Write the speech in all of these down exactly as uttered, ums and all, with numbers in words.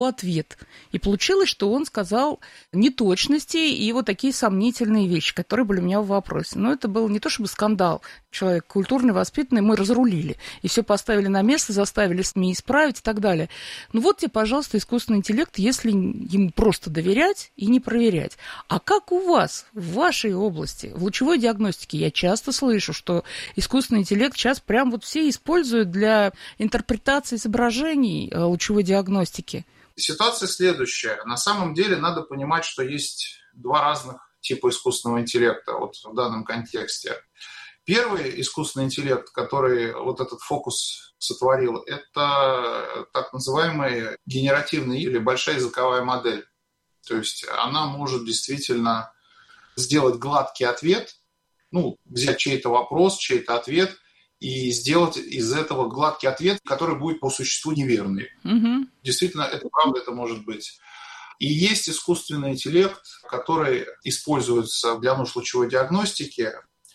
ответ. И получилось, что он сказал неточности и вот такие сомнительные вещи, которые были у меня в вопросе. Но это был не то чтобы скандал. Человек культурный, воспитанный, мы разрулили. И все поставили на место, заставили СМИ исправить и так далее. Ну вот тебе, пожалуйста, искусственный интеллект, если ему просто доверять и не проверять. А как у вас, в вашей области, в лучевой диагностике, я часто слышу, что искусственный интеллект сейчас прям вот все используют для интерпретации изображений лучевой диагностики. Ситуация следующая. На самом деле надо понимать, что есть два разных типа искусственного интеллекта вот в данном контексте. Первый искусственный интеллект, который вот этот фокус сотворил, это так называемая генеративная или большая языковая модель. То есть она может действительно сделать гладкий ответ, ну, взять чей-то вопрос, чей-то ответ и сделать из этого гладкий ответ, который будет по существу неверный. Угу. Действительно, это правда, это может быть. И есть искусственный интеллект, который используется для нужд лучевой диагностики.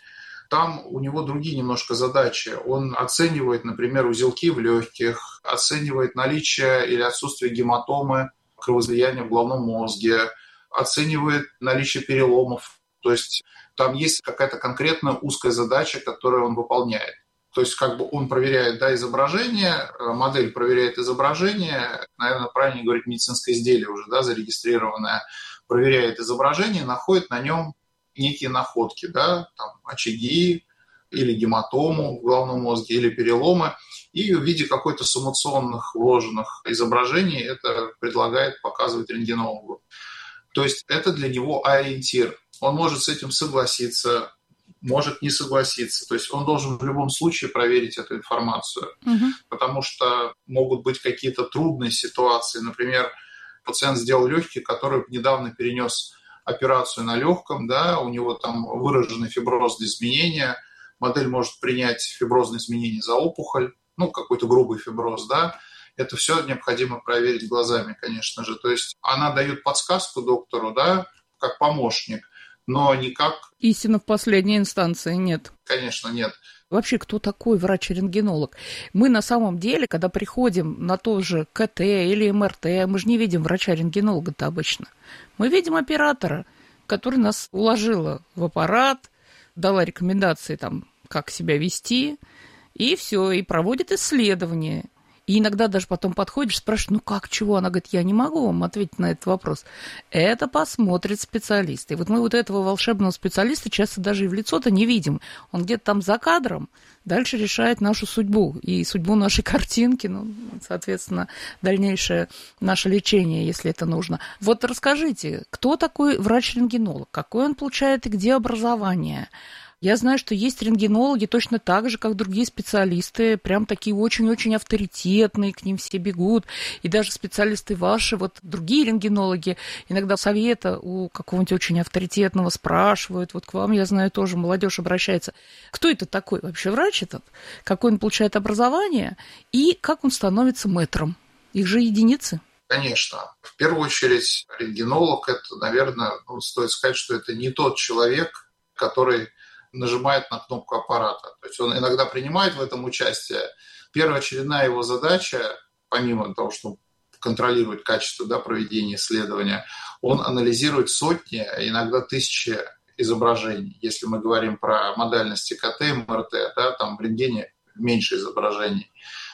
Там у него другие немножко задачи. Он оценивает, например, узелки в легких, оценивает наличие или отсутствие гематомы, кровоизлияния в головном мозге, оценивает наличие переломов. То есть там есть какая-то конкретная узкая задача, которую он выполняет. То есть как бы он проверяет, да, изображение, модель проверяет изображение, наверное, правильно говорить, медицинское изделие уже, да, зарегистрированное, проверяет изображение, находит на нем некие находки, да, там, очаги или гематому в головном мозге, или переломы, и в виде какой-то суммационных вложенных изображений это предлагает показывать рентгенологу. То есть это для него ориентир. Он может с этим согласиться, может не согласиться. То есть он должен в любом случае проверить эту информацию, угу. Потому что могут быть какие-то трудные ситуации. Например, пациент сделал легкие, который недавно перенес операцию на легком, да, у него там выраженный фиброзные изменения, модель может принять фиброзные изменения за опухоль, ну, какой-то грубый фиброз, да, это все необходимо проверить глазами, конечно же. То есть она дает подсказку доктору, да, как помощник, но не как... Истина в последней инстанции нет. Конечно, нет. Вообще, кто такой врач-рентгенолог? Мы на самом деле, когда приходим на то же КТ или МРТ, мы же не видим врача-рентгенолога-то обычно. Мы видим оператора, который нас уложила в аппарат, дала рекомендации, там, как себя вести, и все, и проводит исследования. И иногда даже потом подходишь, спрашиваешь, ну как, чего? Она говорит, я не могу вам ответить на этот вопрос. Это посмотрит специалист. И вот мы вот этого волшебного специалиста часто даже и в лицо-то не видим. Он где-то там за кадром дальше решает нашу судьбу и судьбу нашей картинки, ну, соответственно, дальнейшее наше лечение, если это нужно. Вот расскажите, кто такой врач-рентгенолог? Какой он получает и где образование? Я знаю, что есть рентгенологи точно так же, как другие специалисты, прям такие очень-очень авторитетные, к ним все бегут. И даже специалисты ваши, вот другие рентгенологи, иногда совета у какого-нибудь очень авторитетного спрашивают. Вот к вам, я знаю, тоже молодежь обращается. Кто это такой вообще врач этот? Какое он получает образование? И как он становится мэтром? Их же единицы. Конечно. В первую очередь рентгенолог, это, наверное, ну, стоит сказать, что это не тот человек, который нажимает на кнопку аппарата. То есть он иногда принимает в этом участие. Первоочередная его задача, помимо того, что контролирует качество, да, проведения исследования, он анализирует сотни, иногда тысячи изображений. Если мы говорим про модальности КТ, МРТ, да, там в рентгене меньше изображений.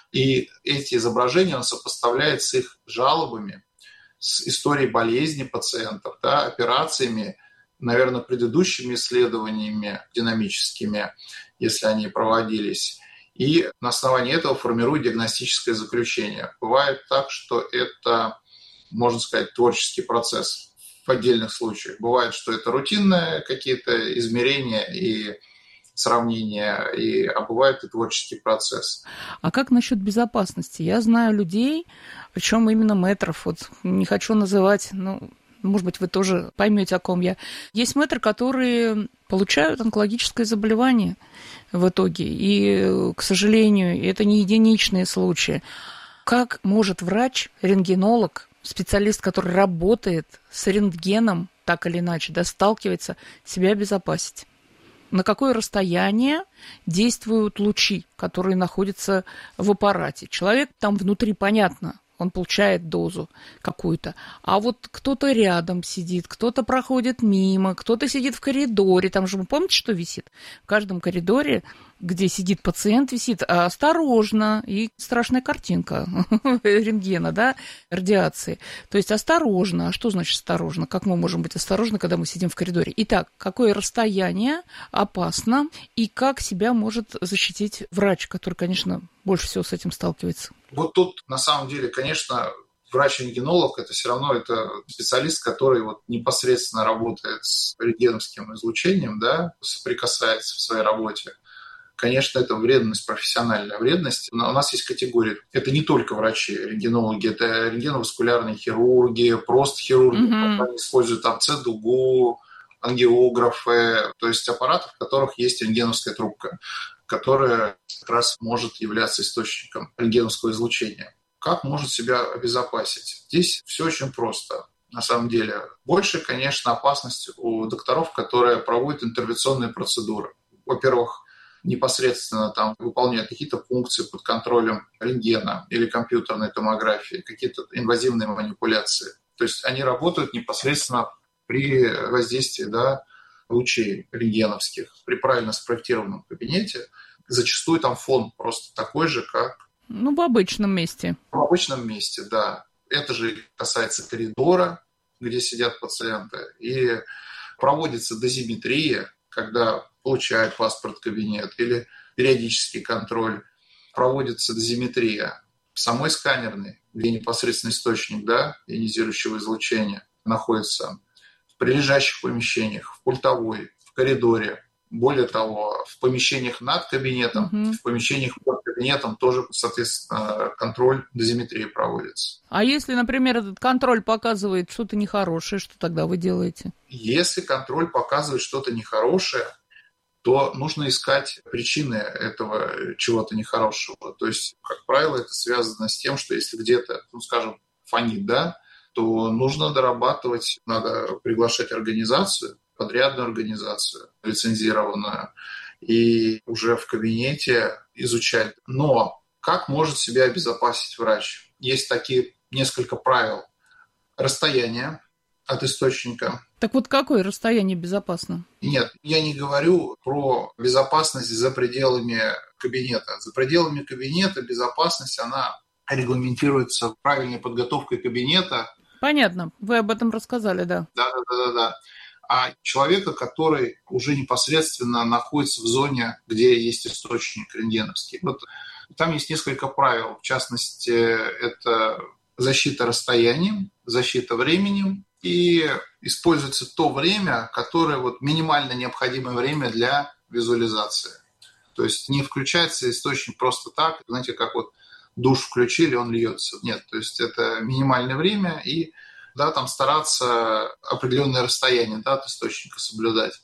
И эти изображения он сопоставляет с их жалобами, с историей болезни пациентов, да, операциями, наверное, предыдущими исследованиями динамическими, если они проводились, и на основании этого формирует диагностическое заключение. Бывает так, что это, можно сказать, творческий процесс в отдельных случаях. Бывает, что это рутинные какие-то измерения и сравнения, и, а бывает и творческий процесс. А как насчет безопасности? Я знаю людей, причем именно мэтров, вот не хочу называть, ну, может быть, вы тоже поймете, о ком я. Есть мэтры, которые получают онкологическое заболевание в итоге. И, к сожалению, это не единичные случаи. Как может врач, рентгенолог, специалист, который работает с рентгеном, так или иначе, да, сталкивается, себя обезопасить? На какое расстояние действуют лучи, которые находятся в аппарате? Человек там внутри, понятно, он получает дозу какую-то. А вот кто-то рядом сидит, кто-то проходит мимо, кто-то сидит в коридоре. Там же, вы помните, что висит? В каждом коридоре, где сидит пациент, висит осторожно, и страшная картинка рентгена, да, радиации. То есть осторожно. А что значит осторожно? Как мы можем быть осторожны, когда мы сидим в коридоре? Итак, какое расстояние опасно и как себя может защитить врач, который, конечно, больше всего с этим сталкивается? Вот тут, на самом деле, конечно, врач-рентгенолог – это все равно это специалист, который вот непосредственно работает с рентгеновским излучением, да, соприкасается в своей работе. Конечно, это вредность, профессиональная вредность. Но у нас есть категории. Это не только врачи, рентгенологи, это рентгеноваскулярные хирурги, просто хирурги, mm-hmm. они используют там цэ-дугу, ангиографы, то есть аппараты, в которых есть рентгеновская трубка, которая как раз может являться источником рентгеновского излучения. Как может себя обезопасить? Здесь все очень просто. На самом деле, больше, конечно, опасность у докторов, которые проводят интервенционные процедуры. Во-первых, непосредственно там выполняют какие-то функции под контролем рентгена или компьютерной томографии, какие-то инвазивные манипуляции. То есть они работают непосредственно при воздействии, да, лучей рентгеновских, при правильно спроектированном кабинете. Зачастую там фон просто такой же, как... Ну, в обычном месте. В обычном месте, да. Это же касается коридора, где сидят пациенты. И проводится дозиметрия, когда получает паспорт кабинет или периодический контроль, проводится дозиметрия самой сканерной, где непосредственно источник, да, ионизирующего излучения находится в прилежащих помещениях, в пультовой, в коридоре. Более того, в помещениях над кабинетом, mm-hmm. в помещениях под кабинетом тоже, соответственно, контроль дозиметрии проводится. А если, например, этот контроль показывает что-то нехорошее, что тогда вы делаете? Если контроль показывает что-то нехорошее, то нужно искать причины этого чего-то нехорошего. То есть, как правило, это связано с тем, что если где-то, ну, скажем, фонит, да, то нужно дорабатывать, надо приглашать организацию, подрядную организацию, лицензированную, и уже в кабинете изучать. Но как может себя обезопасить врач? Есть такие несколько правил. Расстояние от источника. Так вот, какое расстояние безопасно? Нет, я не говорю про безопасность за пределами кабинета. За пределами кабинета безопасность, она регламентируется правильной подготовкой кабинета. Понятно, вы об этом рассказали, да. Да-да-да. А человека, который уже непосредственно находится в зоне, где есть источник рентгеновский. Вот там есть несколько правил. В частности, это защита расстоянием, защита временем, и используется то время, которое вот минимально необходимое время для визуализации. То есть не включается источник просто так, знаете, как вот душ включили, он льется. Нет, то есть это минимальное время и, да, там стараться определенное расстояние, да, от источника соблюдать.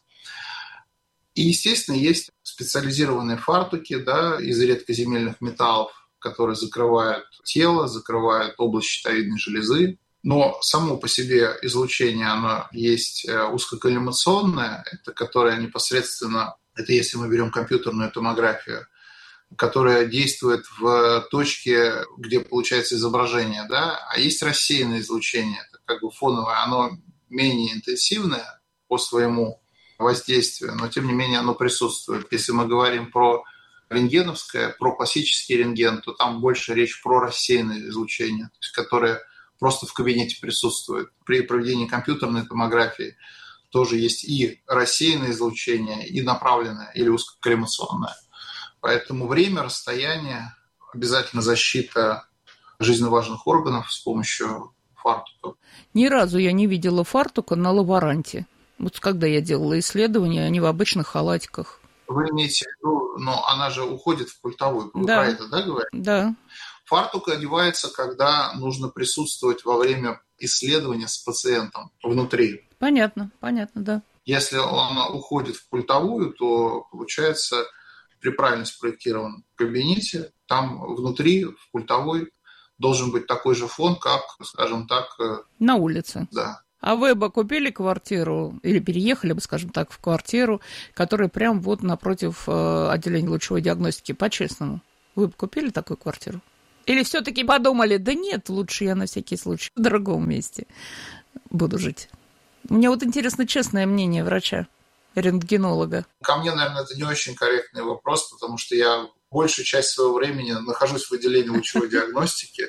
И, естественно, есть специализированные фартуки, да, из редкоземельных металлов, которые закрывают тело, закрывают область щитовидной железы. Но само по себе излучение, оно есть узкоколлимационное, это которое непосредственно, это если мы берем компьютерную томографию, которая действует в точке, где получается изображение, да, а есть рассеянное излучение, это как бы фоновое, оно менее интенсивное по своему воздействию, но тем не менее оно присутствует. Если мы говорим про рентгеновское, про классический рентген, то там больше речь про рассеянное излучение, то есть, которое просто в кабинете присутствует. При проведении компьютерной томографии тоже есть и рассеянное излучение, и направленное или узкоколлимационное. Поэтому время, расстояние, обязательно защита жизненно важных органов с помощью фартуков. Ни разу я не видела фартука на лаборанте. Вот когда я делала исследования, они в обычных халатиках. Вы имеете в виду, но она же уходит в пультовую. Вы да. про это, да, говорите? Да. Фартук одевается, когда нужно присутствовать во время исследования с пациентом внутри. Понятно, понятно, да. Если он уходит в пультовую, то получается при правильно спроектированном кабинете, там внутри, в пультовой, должен быть такой же фон, как, скажем так... На улице. Да. А вы бы купили квартиру, или переехали бы, скажем так, в квартиру, которая прям вот напротив отделения лучевой диагностики, по-честному? Вы бы купили такую квартиру? Или все-таки подумали, да нет, лучше я на всякий случай в другом месте буду жить. Мне вот интересно честное мнение врача, рентгенолога. Ко мне, наверное, это не очень корректный вопрос, потому что я большую часть своего времени нахожусь в отделении лучевой диагностики.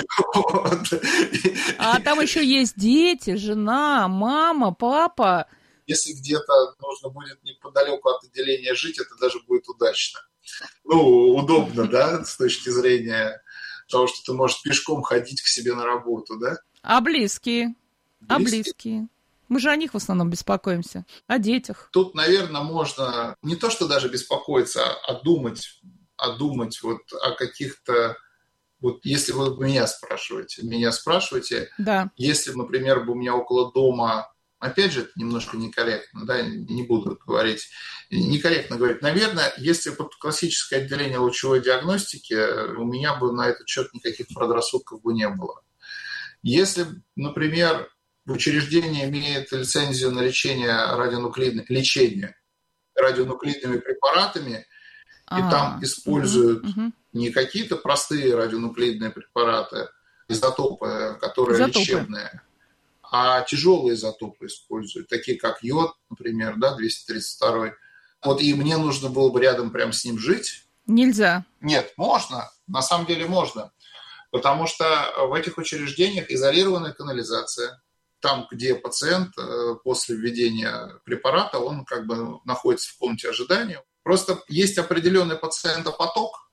А там еще есть дети, жена, мама, папа. Если где-то нужно будет неподалеку от отделения жить, это даже будет удачно. Ну, удобно, да, с точки зрения того, что ты можешь пешком ходить к себе на работу, да? А близкие? А близкие? Мы же о них в основном беспокоимся, о детях. Тут, наверное, можно не то, что даже беспокоиться, а думать, а думать вот о каких-то... Вот если вы меня спрашиваете, меня спрашиваете, да. Если, например, бы у меня около дома... Опять же, это немножко некорректно, да, не буду говорить, некорректно говорить. Наверное, если бы классическое отделение лучевой диагностики, у меня бы на этот счет никаких предрассудков бы не было. Если, например, учреждение имеет лицензию на лечение радионуклидных, лечение радионуклидными препаратами, и А, там используют угу, угу. не какие-то простые радионуклидные препараты, изотопы, которые изотопы. лечебные, а тяжелые изотопы используют, такие как йод, например, да, двести тридцать два. Вот и мне нужно было бы рядом прям с ним жить. Нельзя. Нет, можно, на самом деле можно, потому что в этих учреждениях изолированная канализация. Там, где пациент после введения препарата, он как бы находится в комнате ожидания. Просто есть определенный пациентопоток,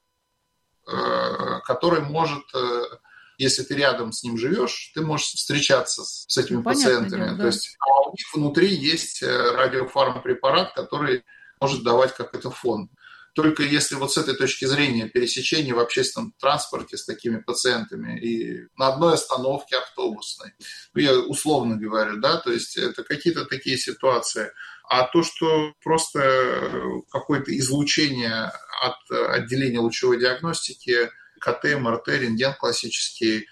который может... Если ты рядом с ним живешь, ты можешь встречаться с этими Понятное пациентами. Дело, да. То есть, а у них внутри есть радиофармпрепарат, который может давать какой-то фон. Только если вот с этой точки зрения пересечения в общественном транспорте с такими пациентами и на одной остановке автобусной, я условно говорю, да, то есть это какие-то такие ситуации. А то, что просто какое-то излучение от отделения лучевой диагностики, КТ, МРТ, рентген классический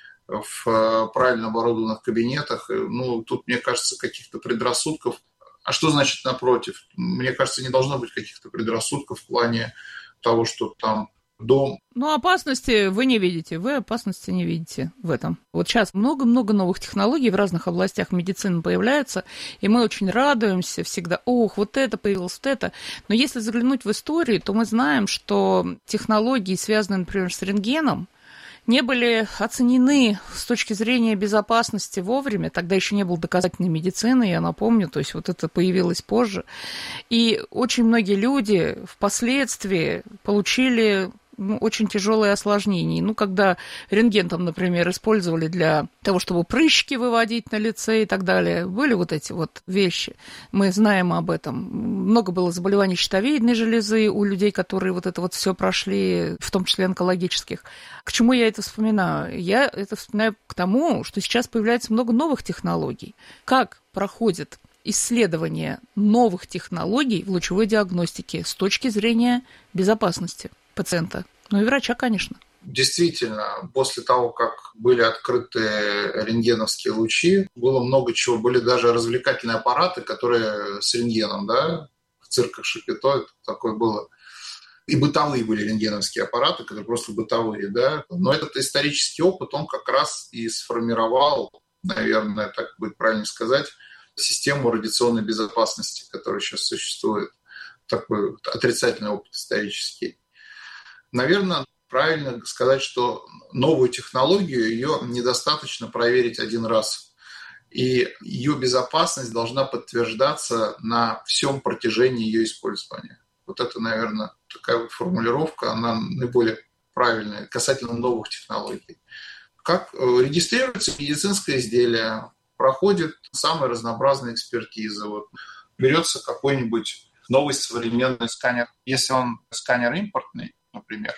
в правильно оборудованных кабинетах. Ну, тут, мне кажется, каких-то предрассудков. А что значит напротив? Мне кажется, не должно быть каких-то предрассудков в плане того, что там дом. Ну, опасности вы не видите, вы опасности не видите в этом. Вот сейчас много-много новых технологий в разных областях медицины появляется, и мы очень радуемся всегда, ох, вот это появилось, вот это. Но если заглянуть в историю, то мы знаем, что технологии, связанные, например, с рентгеном, не были оценены с точки зрения безопасности вовремя. Тогда еще не было доказательной медицины, я напомню, то есть вот это появилось позже. И очень многие люди впоследствии получили ну, очень тяжелые осложнения. Ну, когда рентген, там, например, использовали для того, чтобы прыщики выводить на лице и так далее, были вот эти вот вещи. Мы знаем об этом. Много было заболеваний щитовидной железы у людей, которые вот это вот все прошли, в том числе онкологических. К чему я это вспоминаю? Я это вспоминаю к тому, что сейчас появляется много новых технологий. Как проходит исследование новых технологий в лучевой диагностике с точки зрения безопасности пациента, ну и врача, конечно. Действительно, после того, как были открыты рентгеновские лучи, было много чего. Были даже развлекательные аппараты, которые с рентгеном, да, в цирках Шапито, это такое было. И бытовые были рентгеновские аппараты, которые просто бытовые, да. Но этот исторический опыт, он как раз и сформировал, наверное, так будет правильно сказать, систему радиационной безопасности, которая сейчас существует. Такой отрицательный опыт исторический. Наверное, правильно сказать, что новую технологию, ее недостаточно проверить один раз. И ее безопасность должна подтверждаться на всем протяжении ее использования. Вот это, наверное, такая вот формулировка, она наиболее правильная касательно новых технологий. Как регистрируется медицинское изделие, проходит самые разнообразные экспертизы. Вот берется какой-нибудь новый современный сканер. Если он сканер импортный, например,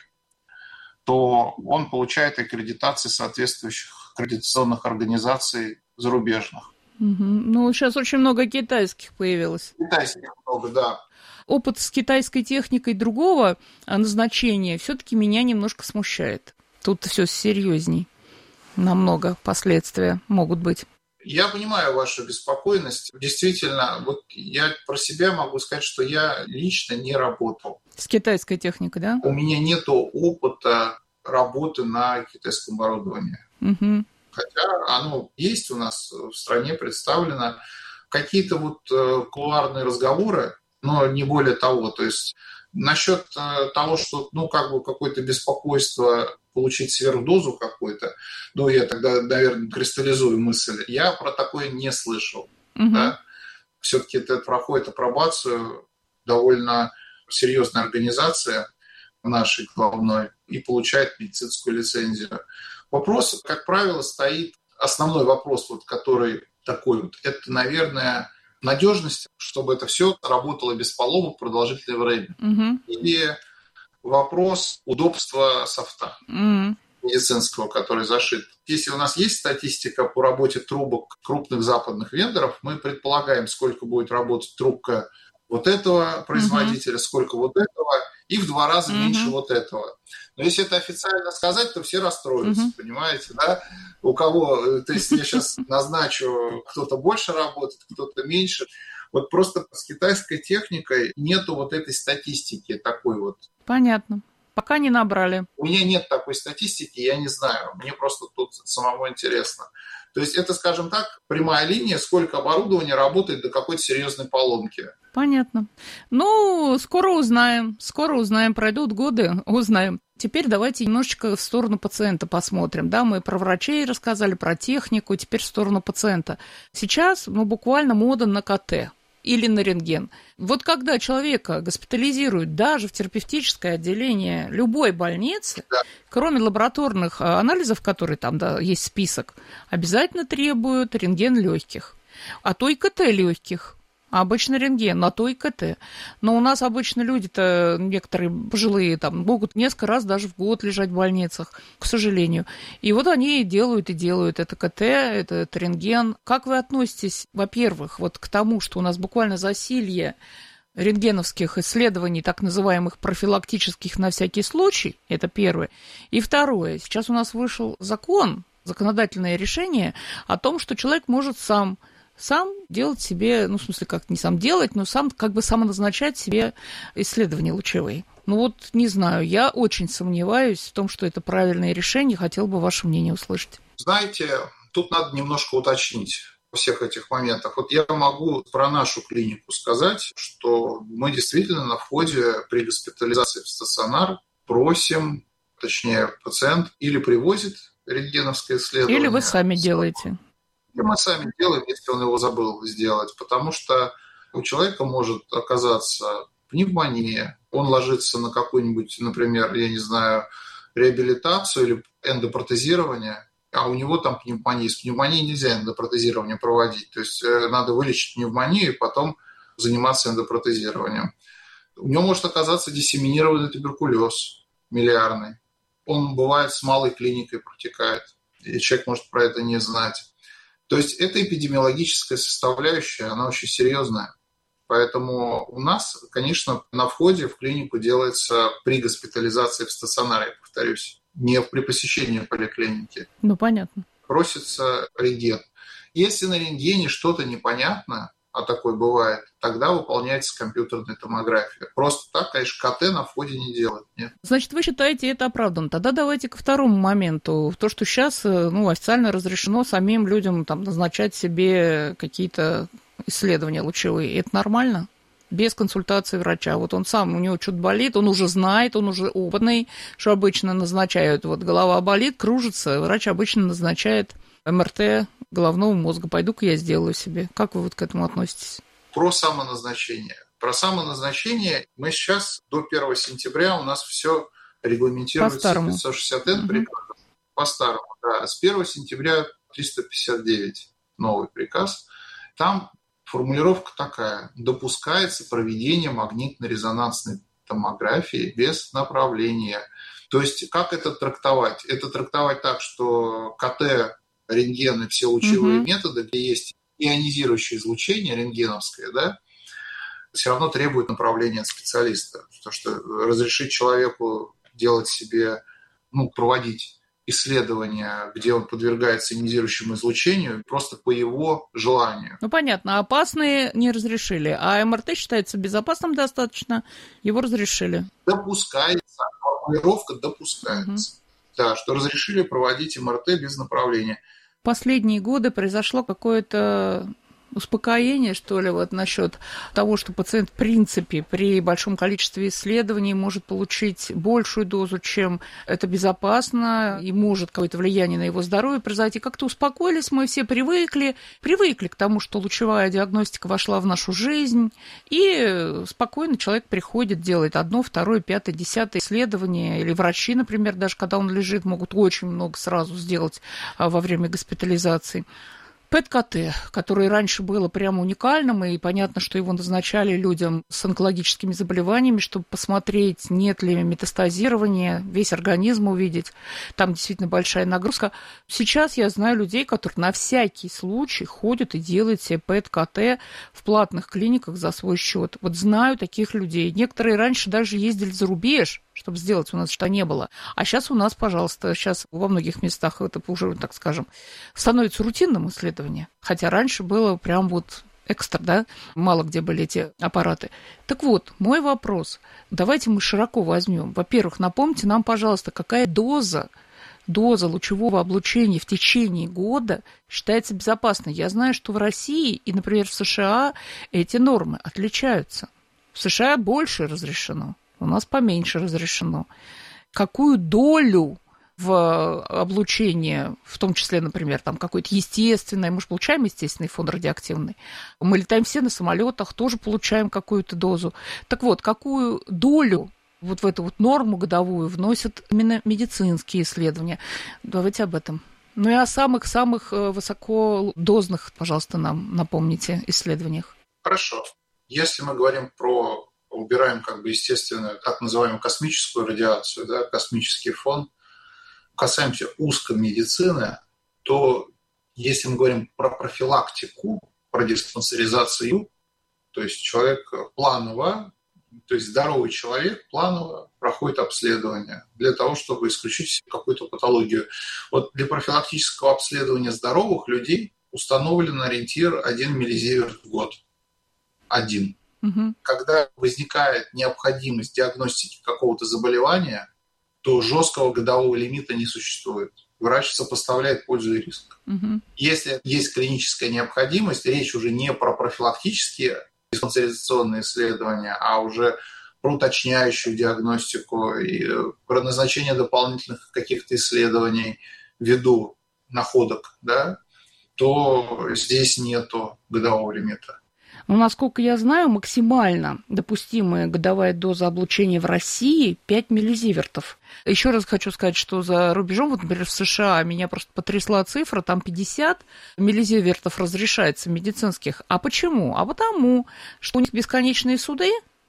то он получает аккредитации соответствующих аккредитационных организаций зарубежных. Угу. Ну, сейчас очень много китайских появилось. Китайских много, да. Опыт с китайской техникой другого назначения все-таки меня немножко смущает. Тут все серьезней. Намного последствия могут быть. Я понимаю вашу беспокойность. Действительно, вот я про себя могу сказать, что я лично не работал. С китайской техникой, да? У меня нет опыта работы на китайском оборудовании. Угу. Хотя оно есть у нас в стране представлено. Какие-то вот кулуарные разговоры, но не более того. То есть насчет того, что, ну, как бы какое-то беспокойство получить сверхдозу какую-то, ну, я тогда, наверное, кристаллизую мысль, я про такое не слышал. Угу. Да? Все-таки это проходит апробацию довольно серьезная организация нашей главной и получает медицинскую лицензию. Вопрос, как правило, стоит, основной вопрос, вот, который такой вот, это, наверное, надежность, чтобы это все работало без поломок продолжительное время. Угу. Или вопрос удобства софта угу. медицинского, который зашит. Если у нас есть статистика по работе трубок крупных западных вендоров, мы предполагаем, сколько будет работать трубка вот этого производителя, uh-huh. сколько вот этого, и в два раза uh-huh. меньше вот этого. Но если это официально сказать, то все расстроятся, uh-huh. понимаете, да? У кого, то есть я сейчас назначу, кто-то больше работает, кто-то меньше. Вот просто с китайской техникой нету вот этой статистики такой вот. Понятно. Пока не набрали. У меня нет такой статистики, я не знаю. Мне просто тут самому интересно. То есть это, скажем так, прямая линия, сколько оборудования работает до какой-то серьезной поломки. Понятно. Ну, скоро узнаем. Скоро узнаем. Пройдут годы, узнаем. Теперь давайте немножечко в сторону пациента посмотрим. Да, мы про врачей рассказали, про технику, теперь в сторону пациента. Сейчас, ну, буквально мода на ка тэ или на рентген. Вот когда человека госпитализируют даже в терапевтическое отделение любой больницы, да. кроме лабораторных анализов, которые там, да, есть список, обязательно требуют рентген легких, а то и ка тэ легких. А обычно рентген, а то и ка тэ. Но у нас обычно люди-то, некоторые пожилые, там, могут несколько раз даже в год лежать в больницах, к сожалению. И вот они делают и делают это ка тэ, это, это рентген. Как вы относитесь, во-первых, вот к тому, что у нас буквально засилье рентгеновских исследований, так называемых профилактических на всякий случай, это первое. И второе, сейчас у нас вышел закон, законодательное решение о том, что человек может сам сам делать себе, ну, в смысле, как не сам делать, но сам как бы самоназначать себе исследования лучевые. Ну, вот не знаю, я очень сомневаюсь в том, что это правильное решение, хотел бы ваше мнение услышать. Знаете, тут надо немножко уточнить во всех этих моментах. Вот я могу про нашу клинику сказать, что мы действительно на входе при госпитализации в стационар просим, точнее, пациент или привозит рентгеновское исследование. Или вы сами делаете. И мы сами делаем, если он его забыл сделать, потому что у человека может оказаться пневмония, он ложится на какую-нибудь, например, я не знаю, реабилитацию или эндопротезирование, а у него там пневмония. С пневмонией нельзя эндопротезирование проводить, то есть надо вылечить пневмонию и потом заниматься эндопротезированием. У него может оказаться диссеминированный туберкулез миллиардный. Он бывает с малой клиникой протекает, и человек может про это не знать. То есть это эпидемиологическая составляющая, она очень серьезная. Поэтому у нас, конечно, на входе в клинику делается при госпитализации в стационаре, повторюсь, не при посещении поликлиники. Ну, понятно. Просится рентген. Если на рентгене что-то непонятно, а такое бывает, тогда выполняется компьютерная томография. Просто так, конечно, ка тэ на входе не делают. Нет. Значит, вы считаете это оправданным. Тогда давайте ко второму моменту. То, что сейчас, ну, официально разрешено самим людям там назначать себе какие-то исследования лучевые. Это нормально? Без консультации врача. Вот он сам, у него что-то болит, он уже знает, он уже опытный, что обычно назначают. Вот голова болит, кружится, врач обычно назначает эм эр тэ головного мозга. Пойду-ка я сделаю себе. Как вы вот к этому относитесь? Про самоназначение. Про самоназначение мы сейчас до первого сентября у нас все регламентируется пятьсот шестьдесят эн угу. приказом. По-старому, да. С первого сентября триста пятьдесят девять новый приказ. Там формулировка такая. Допускается проведение магнитно-резонансной томографии без направления. То есть как это трактовать? Это трактовать так, что ка тэ, рентген и все лучевые угу. методы, где есть ионизирующее излучение рентгеновское, да, все равно требует направления от специалиста. Потому что разрешить человеку делать себе, ну, проводить исследования, где он подвергается ионизирующему излучению, просто по его желанию. Ну, понятно. Опасные не разрешили, а эм эр тэ считается безопасным достаточно, его разрешили. Допускается, формулировка допускается. Угу. Да, что разрешили проводить эм эр тэ без направления. Последние годы произошло какое-то успокоение, что ли, вот насчет того, что пациент, в принципе, при большом количестве исследований может получить большую дозу, чем это безопасно, и может какое-то влияние на его здоровье произойти. Как-то успокоились, мы все привыкли, привыкли к тому, что лучевая диагностика вошла в нашу жизнь, и спокойно человек приходит, делает одно, второе, пятое, десятое исследование, или врачи, например, даже когда он лежит, могут очень много сразу сделать во время госпитализации. ПЭТ-КТ, которое раньше было прямо уникальным, и понятно, что его назначали людям с онкологическими заболеваниями, чтобы посмотреть, нет ли метастазирования, весь организм увидеть. Там действительно большая нагрузка. Сейчас я знаю людей, которые на всякий случай ходят и делают себе ПЭТ-КТ в платных клиниках за свой счет. Вот знаю таких людей. Некоторые раньше даже ездили за рубеж, чтобы сделать, у нас что не было. А сейчас у нас, пожалуйста, сейчас во многих местах это уже, так скажем, становится рутинным исследованием. Хотя раньше было прям вот экстра, да, мало где были эти аппараты. Так вот, мой вопрос. Давайте мы широко возьмем. Во-первых, напомните нам, пожалуйста, какая доза, доза лучевого облучения в течение года считается безопасной. Я знаю, что в России и, например, в США эти нормы отличаются. В США больше разрешено. У нас поменьше разрешено. Какую долю в облучении, в том числе, например, там какое-то естественное, мы же получаем естественный фон радиоактивный. Мы летаем все на самолетах, тоже получаем какую-то дозу. Так вот, какую долю вот в эту вот норму годовую вносят именно медицинские исследования? Давайте об этом. Ну и о самых-самых высокодозных, пожалуйста, нам напомните исследованиях. Хорошо. Если мы говорим про убираем как бы естественную, так называемую космическую радиацию, да, космический фон, касаемся узкой медицины, то если мы говорим про профилактику, про диспансеризацию, то есть человек планово, то есть здоровый человек планово проходит обследование для того, чтобы исключить какую-то патологию. Вот для профилактического обследования здоровых людей установлен ориентир один миллизиверт в год. Один. Угу. Когда возникает необходимость диагностики какого-то заболевания, то жесткого годового лимита не существует. Врач сопоставляет пользу и риск. Угу. Если есть клиническая необходимость, речь уже не про профилактические диспансеризационные исследования, а уже про уточняющую диагностику и про назначение дополнительных каких-то исследований ввиду находок, да, то здесь нету годового лимита. Но, насколько я знаю, максимально допустимая годовая доза облучения в России пять миллизивертов. Еще раз хочу сказать, что за рубежом, вот, например, в США меня просто потрясла цифра, там пятьдесят миллизивертов разрешается медицинских. А почему? А потому, что у них бесконечные суды,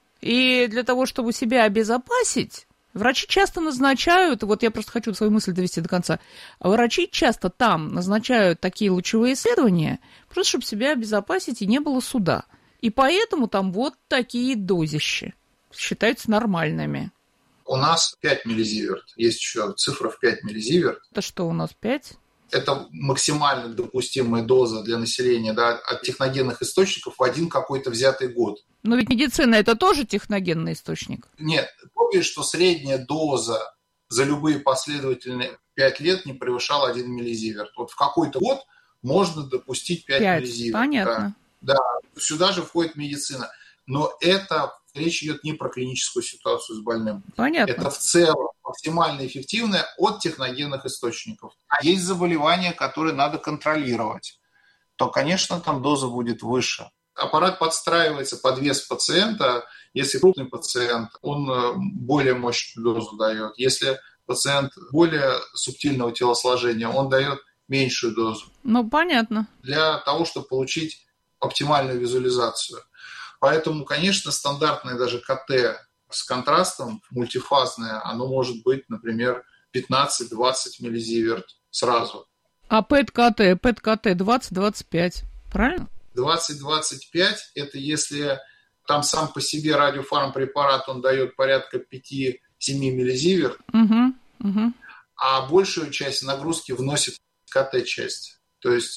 и для того, чтобы себя обезопасить, врачи часто назначают, вот я просто хочу свою мысль довести до конца, врачи часто там назначают такие лучевые исследования, просто чтобы себя обезопасить и не было суда. И поэтому там вот такие дозищи считаются нормальными. У нас пять миллизиверт, есть еще цифра в пять миллизиверт. Это что у нас, пять? Это максимально допустимая доза для населения, да, от техногенных источников в один какой-то взятый год. Но ведь медицина – это тоже техногенный источник. Нет, помнишь, что средняя доза за любые последовательные пять лет не превышала один миллизиверт. Вот в какой-то год можно допустить пять миллизиверт. Понятно. Да. да, сюда же входит медицина. Но это речь идет не про клиническую ситуацию с больным. Понятно. Это в целом максимально эффективное от техногенных источников. А есть заболевания, которые надо контролировать, то, конечно, там доза будет выше. Аппарат подстраивается под вес пациента. Если крупный пациент, он более мощную дозу дает. Если пациент более субтильного телосложения, он дает меньшую дозу. Ну, понятно. Для того, чтобы получить оптимальную визуализацию. Поэтому, конечно, стандартное даже КТ с контрастом, мультифазное, оно может быть, например, пятнадцать-двадцать миллизиверт сразу. А ПЭТ-КТ, ПЭТ-КТ двадцать-двадцать пять, правильно? двадцать-двадцать пять – это если там сам по себе радиофармпрепарат, он дает порядка пять-семь миллизиверт, угу, угу. а большую часть нагрузки вносит КТ-часть. То есть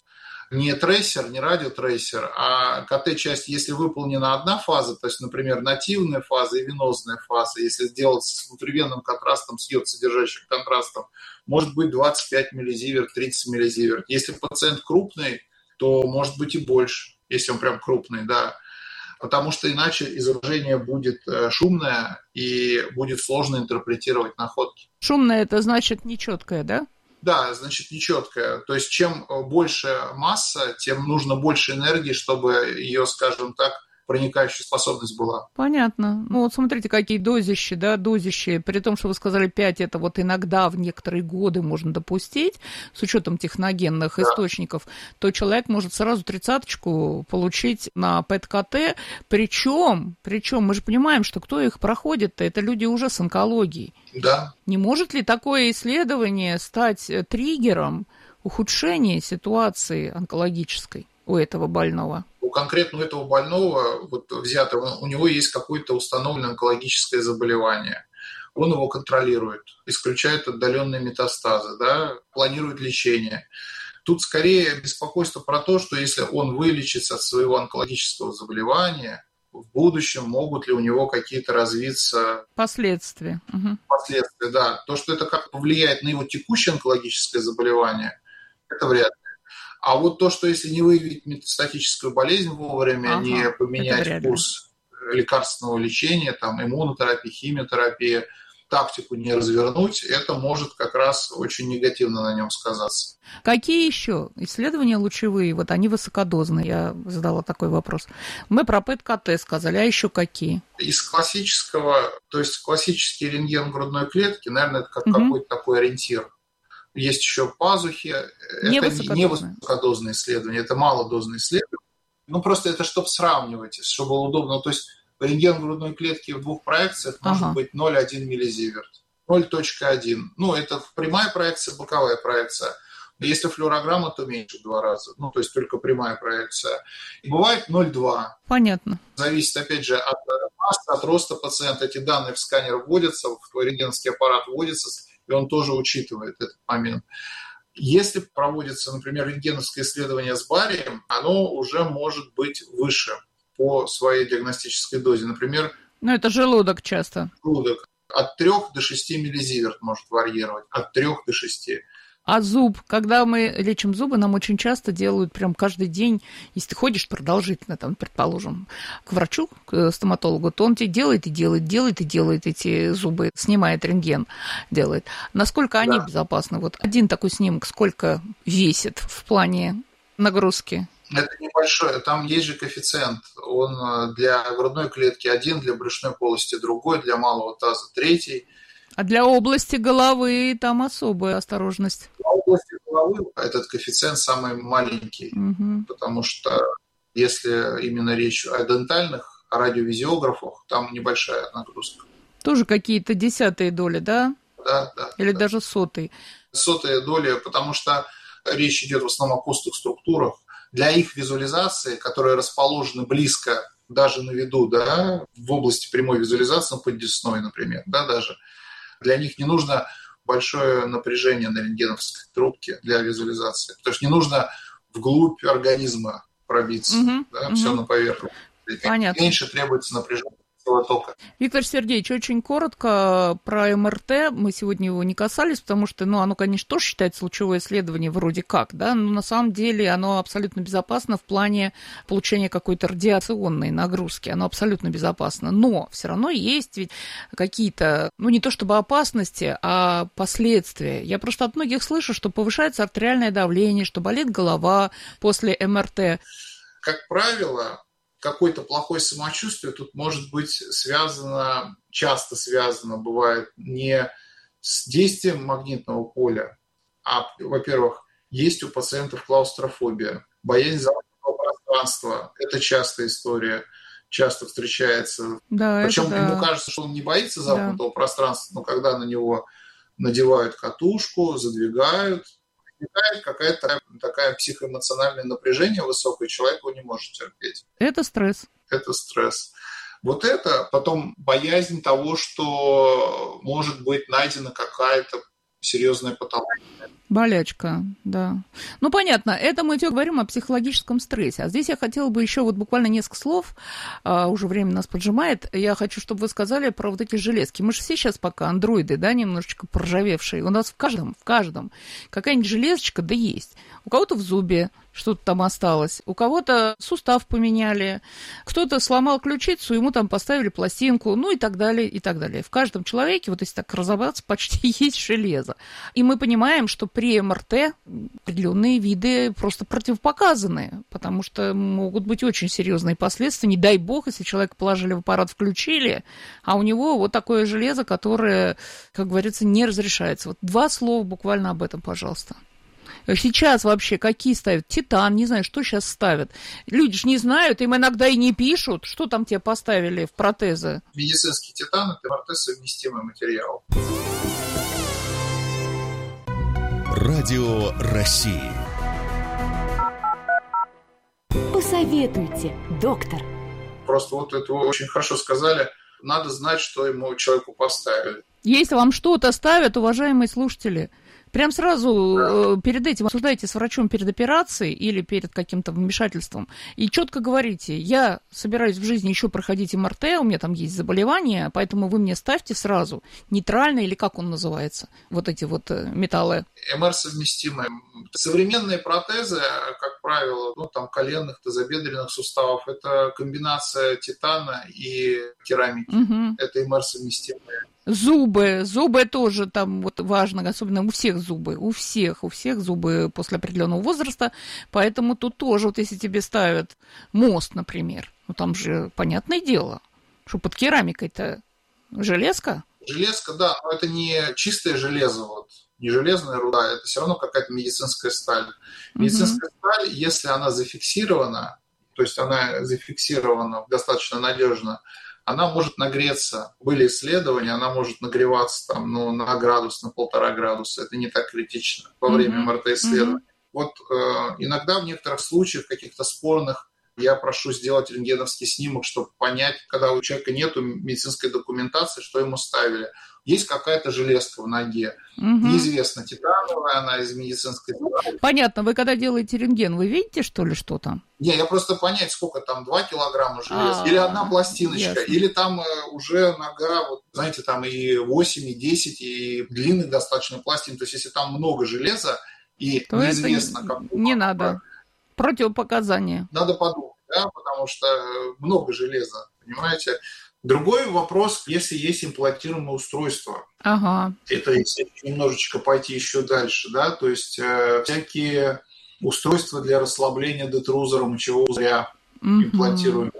не трейсер, не радиотрейсер, а КТ-часть, если выполнена одна фаза, то есть, например, нативная фаза и венозная фаза, если сделать с внутривенным контрастом, с йод-содержащим контрастом, может быть двадцать пять миллизиверт, тридцать миллизиверт. Если пациент крупный, то может быть и больше, если он прям крупный, да. Потому что иначе изображение будет шумное и будет сложно интерпретировать находки. Шумное – это значит нечеткое, да? Да, значит, нечеткая. То есть, чем больше масса, тем нужно больше энергии, чтобы ее, скажем так, проникающая способность была. Понятно. Ну вот смотрите, какие дозищи, да, дозищи. При том, что вы сказали пять, это вот иногда в некоторые годы можно допустить, с учетом техногенных да. источников, то человек может сразу тридцаточку получить на ПЭТ-КТ. Причем, причем мы же понимаем, что кто их проходит-то, это люди уже с онкологией. Да. Не может ли такое исследование стать триггером ухудшения ситуации онкологической у этого больного? У конкретно этого больного, вот взято, у него есть какое-то установленное онкологическое заболевание. Он его контролирует, исключает отдаленные метастазы, да, планирует лечение. Тут скорее беспокойство про то, что если он вылечится от своего онкологического заболевания, в будущем могут ли у него какие-то развиться последствия. Угу. Последствия, да. То, что это как повлияет на его текущее онкологическое заболевание, это вряд ли. А вот то, что если не выявить метастатическую болезнь вовремя, ага, не поменять курс лекарственного лечения, там, иммунотерапия, химиотерапия, тактику не развернуть, это может как раз очень негативно на нем сказаться. Какие еще исследования лучевые? Вот они высокодозные, я задала такой вопрос. Мы про ПЭТ-КТ сказали, а еще какие? Из классического, то есть классический рентген грудной клетки, наверное, это как угу. какой-то такой ориентир. Есть еще пазухи. Не это высокодозные. не высокодозные исследования, это малодозные исследования. Ну, просто это чтобы сравнивать, чтобы было удобно. То есть рентген грудной клетки в двух проекциях ага. может быть ноль целых одна десятая миллизиверт. ноль целых один. Ну, это прямая проекция, боковая проекция. Если флюорограмма, то меньше в два раза. Ну, то есть только прямая проекция. И бывает ноль целых два. Понятно. Зависит, опять же, от массы, от роста пациента. Эти данные в сканер вводятся, в рентгеновский аппарат вводятся, и он тоже учитывает этот момент. Если проводится, например, рентгеновское исследование с барием, оно уже может быть выше по своей диагностической дозе. Например, ну, это желудок часто. Желудок. От трёх до шести миллизиверт может варьировать. От трёх до шести. А зуб? Когда мы лечим зубы, нам очень часто делают прям каждый день, если ты ходишь продолжительно, там, предположим, к врачу, к стоматологу, то он тебе делает и делает, делает и делает эти зубы, снимает рентген, делает. Насколько они да. безопасны? Вот один такой снимок сколько весит в плане нагрузки? Это небольшое, там есть же коэффициент. Он для грудной клетки один, для брюшной полости другой, для малого таза третий. А для области головы там особая осторожность. Для области головы этот коэффициент самый маленький, угу. потому что если именно речь о дентальных, о радиовизиографах, там небольшая нагрузка. Тоже какие-то десятые доли, да? Да, да. Или да. даже сотые? Сотые доли, потому что речь идет в основном о костных структурах. Для их визуализации, которые расположены близко, даже на виду, да, в области прямой визуализации, ну, под десной, например, да, даже, для них не нужно большое напряжение на рентгеновской трубке для визуализации. Потому что не нужно вглубь организма пробиться, угу, да, угу. все на поверхности. Понятно. Меньше требуется напряжение тока. Виктор Сергеевич, очень коротко про эм эр тэ. Мы сегодня его не касались, потому что, ну, оно, конечно, тоже считается лучевое исследование вроде как, да, но на самом деле оно абсолютно безопасно в плане получения какой-то радиационной нагрузки. Оно абсолютно безопасно. Но все равно есть ведь какие-то, ну, не то чтобы опасности, а последствия. Я просто от многих слышу, что повышается артериальное давление, что болит голова после эм эр тэ. Как правило, какое-то плохое самочувствие тут может быть связано, часто связано, бывает, не с действием магнитного поля, а, во-первых, есть у пациентов клаустрофобия, боязнь замкнутого пространства. Это частая история, часто встречается. Да, Причем да. ему кажется, что он не боится замкнутого да. пространства, но когда на него надевают катушку, задвигают, возникает какая-то такая психоэмоциональное напряжение высокое, человек его не может терпеть. Это стресс. Это стресс. Вот это потом боязнь того, что может быть найдена какая-то серьезная патология. Болячка, да. Ну, понятно, это мы все говорим о психологическом стрессе. А здесь я хотела бы еще вот буквально несколько слов, а, уже время нас поджимает. Я хочу, чтобы вы сказали про вот эти железки. Мы же все сейчас пока андроиды, да, немножечко поржавевшие. У нас в каждом, в каждом какая-нибудь железочка, да есть. У кого-то в зубе что-то там осталось, у кого-то сустав поменяли, кто-то сломал ключицу, ему там поставили пластинку, ну и так далее, и так далее. В каждом человеке, вот если так разобраться, почти есть железо. И мы понимаем, что при эм эр тэ определенные виды просто противопоказаны, потому что могут быть очень серьезные последствия. Не дай бог, если человека положили в аппарат, включили, а у него вот такое железо, которое, как говорится, не разрешается. Вот два слова буквально об этом, пожалуйста. Сейчас вообще какие ставят? Титан, не знаю, что сейчас ставят. Люди же не знают, им иногда и не пишут, что там тебе поставили в протезы. Медицинский титан – это эм эр тэ совместимый материал. Радио России. Посоветуйте, доктор. Просто вот это вы очень хорошо сказали. Надо знать, что ему человеку поставили. Если вам что-то ставят, уважаемые слушатели, прям сразу э, перед этим обсуждайте с врачом перед операцией или перед каким-то вмешательством и четко говорите: я собираюсь в жизни еще проходить эм эр тэ, у меня там есть заболевания, поэтому вы мне ставьте сразу нейтрально, или как он называется, вот эти вот э, металлы. эм эр совместимые. Современные протезы, как правило, ну, там коленных, тазобедренных суставов, это комбинация титана и керамики. Угу. Это эм эр совместимые. Зубы, зубы тоже там вот важно, особенно у всех зубы, у всех, у всех зубы после определенного возраста, поэтому тут тоже, вот если тебе ставят мост, например, ну там же понятное дело, что под керамикой-то железка. Железка, да, но это не чистое железо, вот, не железная руда, это все равно какая-то медицинская сталь. Медицинская угу. сталь, если она зафиксирована, то есть она зафиксирована достаточно надежно, она может нагреться. Были исследования, она может нагреваться там, ну, на градус, на полтора градуса. Это не так критично во время mm-hmm. эм эр тэ-исследований. Mm-hmm. Вот э, иногда в некоторых случаях, каких-то спорных, я прошу сделать рентгеновский снимок, чтобы понять, когда у человека нет медицинской документации, что ему ставили. Есть какая-то железка в ноге. Угу. Неизвестно, титановая она из медицинской. Понятно. Вы когда делаете рентген, вы видите, что ли, что там? Не, я просто понять, сколько там, два килограмма железа, А, или одна пластиночка, ясно. или там уже нога, вот, знаете, там и восемь, и десять, и длинный достаточно пластин. То есть, если там много железа, и то неизвестно, как... Не надо. Противопоказания. Надо подумать, да, потому что много железа, понимаете. Другой вопрос, если есть имплантируемое устройство. Ага. Это если немножечко пойти еще дальше, да, то есть э, всякие устройства для расслабления детрузора мочевого пузыря mm-hmm. имплантируемые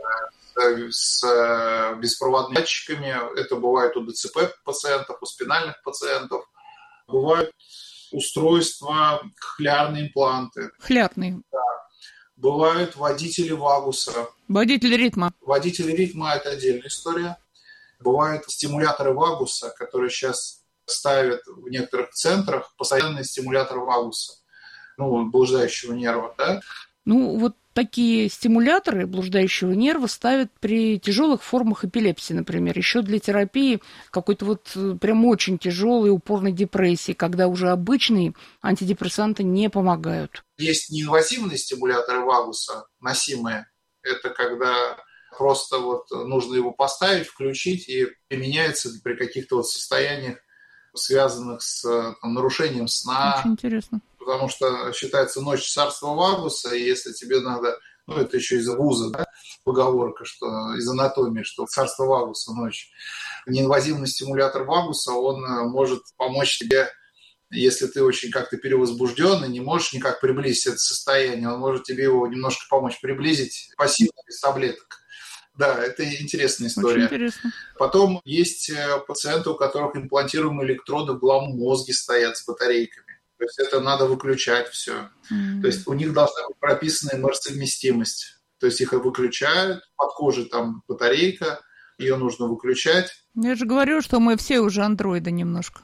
с, с беспроводными датчиками. Это бывает у дэ цэ пэ пациентов, у спинальных пациентов. Бывают устройства, кохлеарные импланты. Хлярные. Да. Бывают водители вагуса. Водители ритма. Водители ритма – это отдельная история. Бывают стимуляторы вагуса, которые сейчас ставят в некоторых центрах, постоянный стимулятор вагуса, ну, блуждающего нерва, да? Ну, вот такие стимуляторы блуждающего нерва ставят при тяжелых формах эпилепсии, например, еще для терапии какой-то вот прям очень тяжелой упорной депрессии, когда уже обычные антидепрессанты не помогают. Есть неинвазивные стимуляторы вагуса, носимые. Это когда просто вот нужно его поставить, включить, и применяется при каких-то вот состояниях, связанных с там, нарушением сна. Очень интересно. Потому что считается ночь царства вагуса, и если тебе надо, ну это еще из вуза, да, поговорка, что из анатомии, что царство вагуса ночь. Неинвазивный стимулятор вагуса, он может помочь тебе, если ты очень как-то перевозбужден и не можешь никак приблизить это состояние, он может тебе его немножко помочь приблизить пассивно, без таблеток. Да, это интересная история. Очень интересно. Потом есть пациенты, у которых имплантируемые электроды в головном мозге стоят с батарейками. То есть это надо выключать все. Mm-hmm. То есть у них должна быть прописана эм эр совместимость. То есть их выключают, под кожей там батарейка, ее нужно выключать. Я же говорю, что мы все уже андроиды немножко.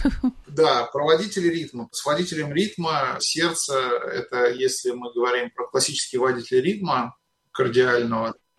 Да, про водителей ритма. С водителем ритма сердца, это если мы говорим про классические водители ритма кардиального,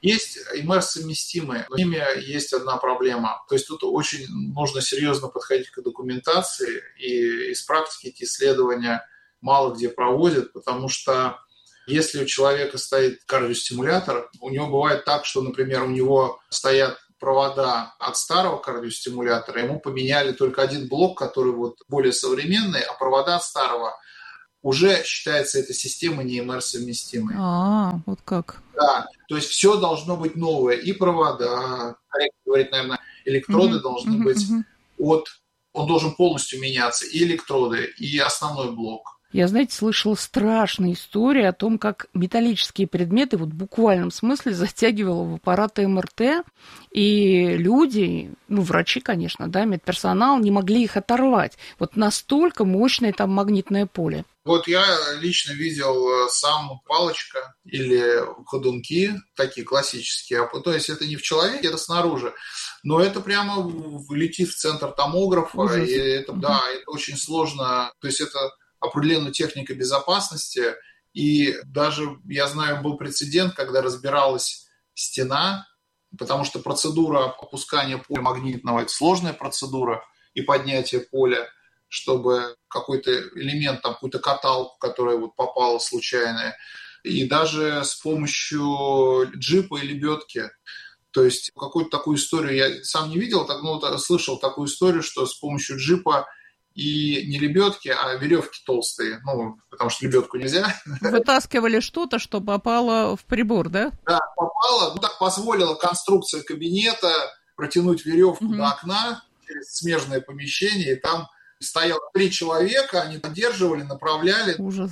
Есть эм эр совместимые, но с ними есть одна проблема. То есть тут очень нужно серьезно подходить к документации, и из практики эти исследования мало где проводят, потому что если у человека стоит кардиостимулятор, у него бывает так, что, например, у него стоят провода от старого кардиостимулятора, ему поменяли только один блок, который вот более современный, а провода от старого уже считается эта система не эм эр совместимой. А, вот как. Да, то есть все должно быть новое, и провода, корректно говорить, наверное, электроды Мгм, должны мгм, быть мгм. от, он должен полностью меняться, и электроды, и основной блок. Я, знаете, слышала страшные истории о том, как металлические предметы вот в буквальном смысле затягивало в аппараты эм эр тэ, и люди, ну, врачи, конечно, да, медперсонал, не могли их оторвать. Вот настолько мощное там магнитное поле. Вот я лично видел сам палочка или ходунки, такие классические, то есть это не в человеке, это снаружи, но это прямо летит в центр томографа, Ужас. и это, Угу. да, это очень сложно, то есть это определенная техника безопасности, и даже, я знаю, был прецедент, когда разбиралась стена, потому что процедура опускания поля магнитного – это сложная процедура, и поднятие поля, чтобы какой-то элемент, там, какую-то каталку, которая вот попала случайная, и даже с помощью джипа и лебедки. То есть какую-то такую историю я сам не видел, так, ну, слышал такую историю, что с помощью джипа и не лебедки, а веревки толстые, ну, потому что лебедку нельзя. Вытаскивали что-то, что попало в прибор, да? Да, попало. Ну, так позволила конструкция кабинета протянуть веревку Угу. до окна через смежное помещение, и там стояло три человека, они поддерживали, направляли. Ужас.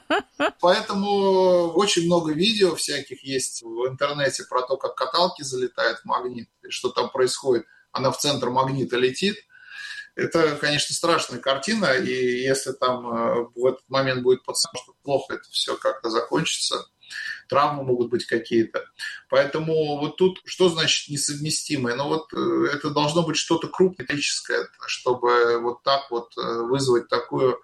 Поэтому очень много видео всяких есть в интернете про то, как каталки залетают в магнит, и что там происходит. Она в центр магнита летит. Это, конечно, страшная картина, и если там в этот момент будет пацан, что плохо это все как-то закончится, травмы могут быть какие-то. Поэтому вот тут что значит несовместимое? Ну вот это должно быть что-то крупнотехническое, чтобы вот так вот вызвать такую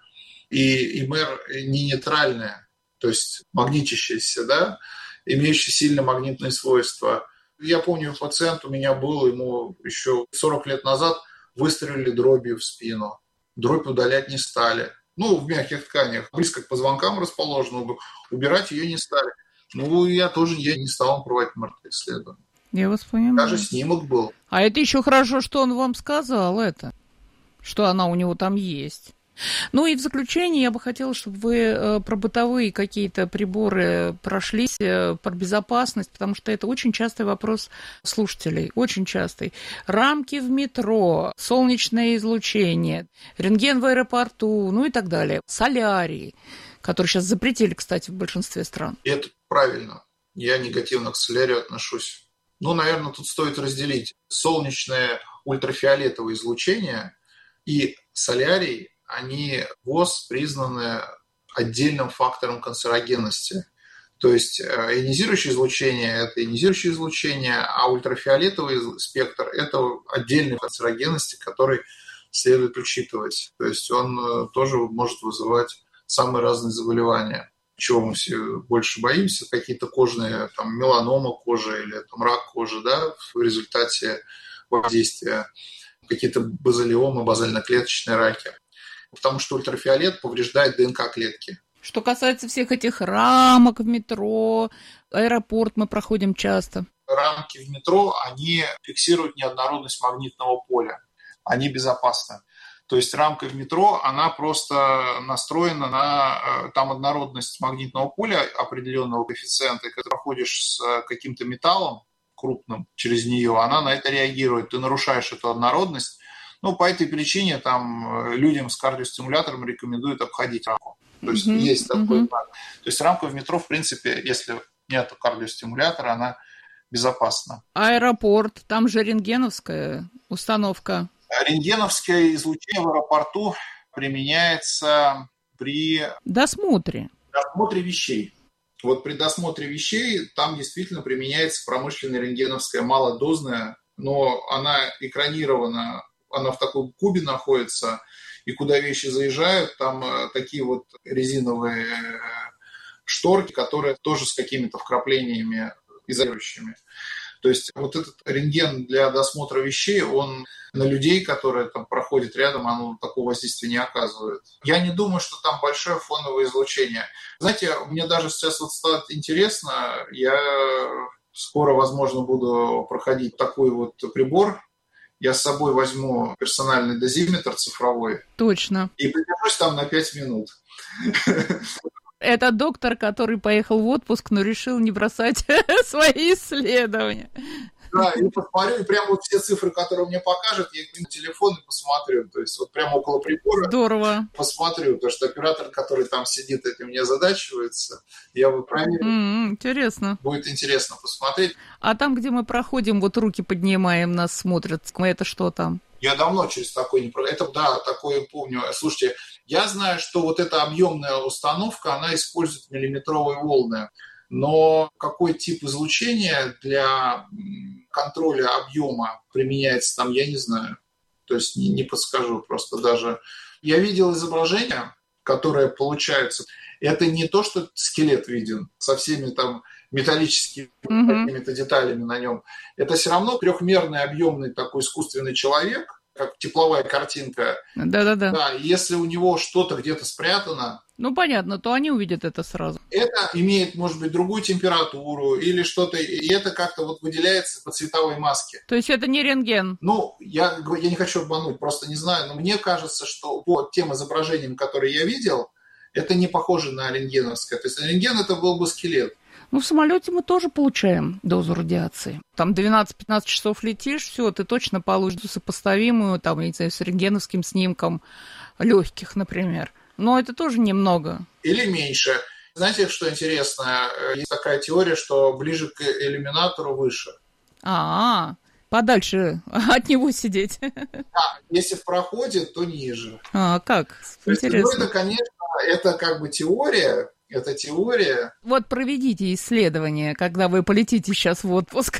и эм эр не нейтральное, то есть магнитящееся, да, имеющее сильно магнитные свойства. Я помню, пациент у меня был, ему еще сорок лет назад выстрелили дробью в спину. Дробь удалять не стали. Ну, в мягких тканях, близко к позвонкам расположено, убирать ее не стали. Ну, я тоже я не стал проводить эм эр тэ-исследование. Я вас понимаю. Даже снимок был. А это еще хорошо, что он вам сказал это, что она у него там есть. Ну и в заключение я бы хотела, чтобы вы про бытовые какие-то приборы прошлись, про безопасность, потому что это очень частый вопрос слушателей, очень частый. Рамки в метро, солнечное излучение, рентген в аэропорту, ну и так далее. Солярий, который сейчас запретили, кстати, в большинстве стран. И это правильно. Я негативно к солярию отношусь. Ну, наверное, тут стоит разделить солнечное ультрафиолетовое излучение и солярий. Они ВОЗ признаны отдельным фактором канцерогенности. То есть ионизирующее излучение – это ионизирующее излучение, а ультрафиолетовый спектр – это отдельный канцерогенности, который следует учитывать. То есть он тоже может вызывать самые разные заболевания. Чего мы все больше боимся? Какие-то кожные, там, меланома кожи или там, рак кожи, да, в результате воздействия, какие-то базалиомы, базально-клеточные раки. Потому что ультрафиолет повреждает ДНК-клетки. Что касается всех этих рамок в метро, аэропорт мы проходим часто. Рамки в метро, они фиксируют неоднородность магнитного поля. Они безопасны. То есть рамка в метро, она просто настроена на там однородность магнитного поля определенного коэффициента. И когда проходишь с каким-то металлом крупным через нее, она на это реагирует. Ты нарушаешь эту однородность. Ну, по этой причине там людям с кардиостимулятором рекомендуют обходить рамку. То есть uh-huh, есть такой uh-huh. знак. То есть рамка в метро, в принципе, если нет кардиостимулятора, она безопасна. Аэропорт, там же рентгеновская установка. Рентгеновское излучение в аэропорту применяется при досмотре. досмотре вещей. Вот при досмотре вещей там действительно применяется промышленная рентгеновская малодозная, но она экранирована, она в таком кубе находится, и куда вещи заезжают, там такие вот резиновые шторки, которые тоже с какими-то вкраплениями изолирующими. То есть вот этот рентген для досмотра вещей, он на людей, которые там проходят рядом, оно такого воздействия не оказывает. Я не думаю, что там большое фоновое излучение. Знаете, мне даже сейчас вот стало интересно, я скоро, возможно, буду проходить такой вот прибор. Я с собой возьму персональный дозиметр цифровой. Точно. И придержусь там на пять минут. Это доктор, который поехал в отпуск, но решил не бросать свои исследования. Да, и посмотрю, и прямо вот все цифры, которые мне покажут, я их на телефон и посмотрю. То есть вот прямо около прибора. Здорово. Посмотрю, потому что оператор, который там сидит, этим не озадачивается. Я вот проверю. Mm-hmm, интересно. Будет интересно посмотреть. А там, где мы проходим, вот руки поднимаем, нас смотрят, это что там? Я давно через такое не про. Это, да, такое помню. Слушайте, я знаю, что вот эта объемная установка, она использует миллиметровые волны. Но какой тип излучения для контроля объема применяется там, я не знаю. То есть не, не подскажу просто даже. Я видел изображение, которое получается. Это не то, что скелет виден со всеми там металлическими mm-hmm. какими-то деталями на нем. Это все равно трехмерный объемный такой искусственный человек, как тепловая картинка. Да-да-да. Да, если у него что-то где-то спрятано, ну, понятно, то они увидят это сразу. Это имеет, может быть, другую температуру или что-то, и это как-то вот выделяется по цветовой маске. То есть это не рентген? Ну, я, я не хочу обмануть, просто не знаю, но мне кажется, что по тем изображениям, которые я видел, это не похоже на рентгеновское. То есть рентген это был бы скелет. Ну, в самолете мы тоже получаем дозу радиации. Там двенадцать-пятнадцать часов летишь, все, ты точно получишь сопоставимую, там, я не знаю, с рентгеновским снимком легких, например. Но это тоже немного. Или меньше. Знаете, что интересно? Есть такая теория, что ближе к иллюминатору выше. А-а, подальше от него сидеть. Да, если в проходе, то ниже. А, как? Интересно. Есть, ну, это, конечно, это как бы теория, это теория. Вот проведите исследование, когда вы полетите сейчас в отпуск.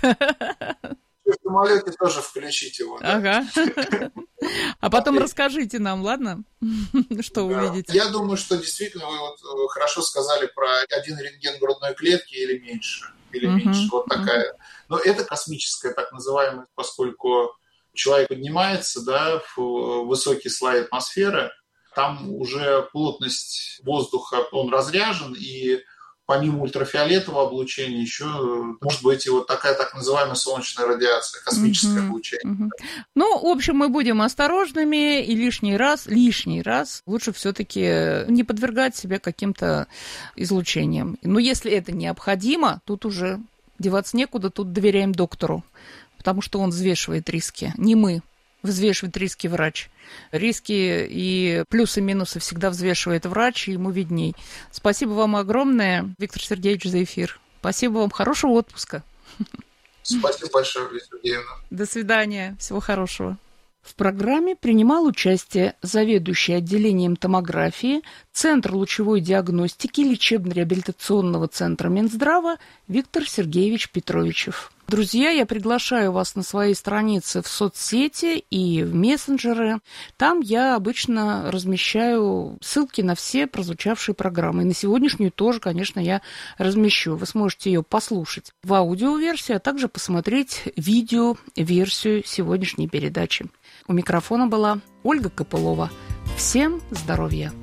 В самолете тоже включите его. Да? Ага. А потом расскажите нам, ладно? Что да. увидите. Я думаю, что действительно вы вот хорошо сказали про один рентген грудной клетки или меньше. Или uh-huh. меньше. Вот такая. Но это космическая, так называемая, поскольку человек поднимается, да, в высокие слои атмосферы, там уже плотность воздуха, он разряжен, и помимо ультрафиолетового облучения еще может быть и вот такая так называемая солнечная радиация, космическое uh-huh, облучение. Uh-huh. Ну, в общем, мы будем осторожными и лишний раз, лишний раз лучше все-таки не подвергать себя каким-то излучениям. Но если это необходимо, тут уже деваться некуда, тут доверяем доктору, потому что он взвешивает риски, не мы. Взвешивает риски врач. Риски и плюсы и минусы всегда взвешивает врач, и ему видней. Спасибо вам огромное, Виктор Сергеевич, за эфир. Спасибо вам. Хорошего отпуска. Спасибо большое, Лидия Сергеевна. До свидания. Всего хорошего. В программе принимал участие заведующий отделением томографии Центра лучевой диагностики лечебно-реабилитационного центра Минздрава Виктор Сергеевич Петровичев. Друзья, я приглашаю вас на свои страницы в соцсети и в мессенджеры. Там я обычно размещаю ссылки на все прозвучавшие программы. И на сегодняшнюю тоже, конечно, я размещу. Вы сможете ее послушать в аудиоверсии, а также посмотреть видеоверсию сегодняшней передачи. У микрофона была Ольга Копылова. Всем здоровья!